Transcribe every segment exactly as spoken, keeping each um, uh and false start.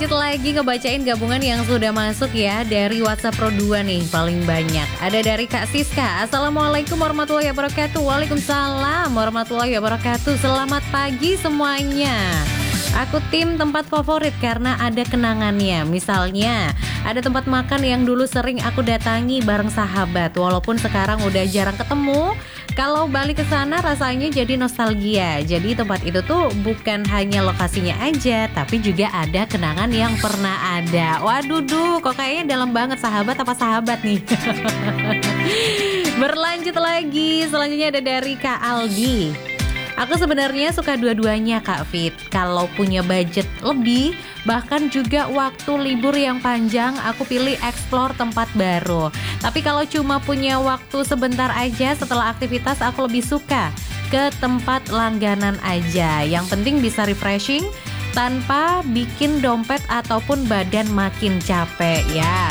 lanjut lagi ngebacain gabungan yang sudah masuk ya. Dari WhatsApp Pro dua nih paling banyak. Ada dari Kak Siska. Assalamualaikum warahmatullahi wabarakatuh. Waalaikumsalam warahmatullahi wabarakatuh. Selamat pagi semuanya. Aku tim tempat favorit karena ada kenangannya. Misalnya ada tempat makan yang dulu sering aku datangi bareng sahabat. Walaupun sekarang udah jarang ketemu, kalau balik ke sana rasanya jadi nostalgia. Jadi tempat itu tuh bukan hanya lokasinya aja, tapi juga ada kenangan yang pernah ada. Waduh duh, kok kayaknya dalam banget. Sahabat apa sahabat nih? Berlanjut lagi, selanjutnya ada dari Kak Aldi. Aku sebenarnya suka dua-duanya Kak Fit. Kalau punya budget lebih, bahkan juga waktu libur yang panjang, aku pilih explore tempat baru. Tapi kalau cuma punya waktu sebentar aja setelah aktivitas, aku lebih suka ke tempat langganan aja. Yang penting bisa refreshing tanpa bikin dompet ataupun badan makin capek ya.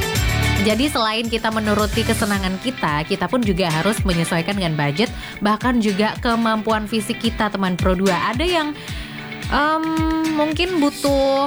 Jadi selain kita menuruti kesenangan kita, kita pun juga harus menyesuaikan dengan budget, bahkan juga kemampuan fisik kita teman Pro dua. Ada yang um, mungkin butuh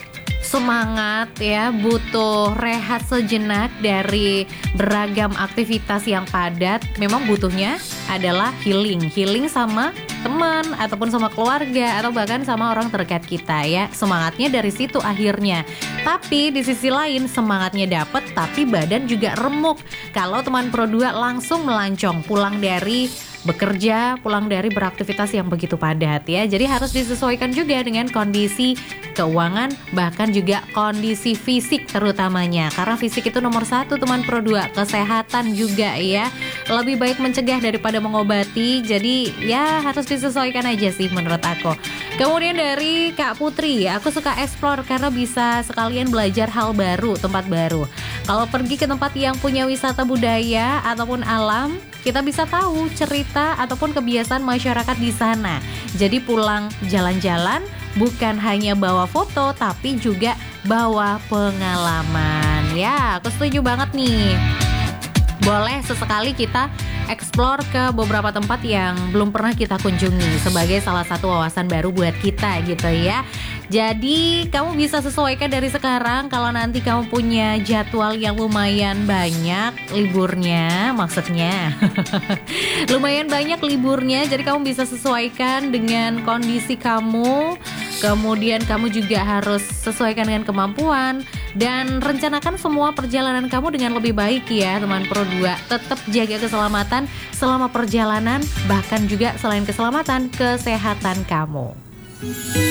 semangat ya, butuh rehat sejenak dari beragam aktivitas yang padat. Memang butuhnya adalah healing, healing sama teman ataupun sama keluarga atau bahkan sama orang terdekat kita ya. Semangatnya dari situ akhirnya. Tapi di sisi lain semangatnya dapet tapi badan juga remuk kalau teman Pro dua langsung melancong pulang dari bekerja, pulang dari beraktivitas yang begitu padat ya. Jadi harus disesuaikan juga dengan kondisi keuangan, bahkan juga kondisi fisik terutamanya. Karena fisik itu nomor satu teman Pro dua, kesehatan juga ya. Lebih baik mencegah daripada mengobati. Jadi ya harus disesuaikan aja sih menurut aku. Kemudian dari Kak Putri, aku suka explore karena bisa sekalian belajar hal baru, tempat baru. Kalau pergi ke tempat yang punya wisata budaya ataupun alam, kita bisa tahu cerita ataupun kebiasaan masyarakat di sana. Jadi pulang jalan-jalan bukan hanya bawa foto tapi juga bawa pengalaman. Ya, aku setuju banget nih. Boleh sesekali kita explore ke beberapa tempat yang belum pernah kita kunjungi sebagai salah satu wawasan baru buat kita gitu ya. Jadi kamu bisa sesuaikan dari sekarang. Kalau nanti kamu punya jadwal yang lumayan banyak liburnya, maksudnya lumayan banyak liburnya, jadi kamu bisa sesuaikan dengan kondisi kamu. Kemudian kamu juga harus sesuaikan dengan kemampuan dan rencanakan semua perjalanan kamu dengan lebih baik ya teman Pro dua. Tetap jaga keselamatan selama perjalanan, bahkan juga selain keselamatan, kesehatan kamu.